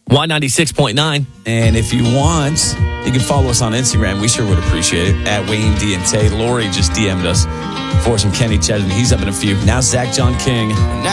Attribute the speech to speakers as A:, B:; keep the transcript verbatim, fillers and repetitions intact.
A: Y ninety-six point nine.
B: And if you want, you can follow us on Instagram. We sure would appreciate it. At Wayne D and Tay. Lori just D M'd us for some Kenny Chesney. He's up in a few. Now Zach John King.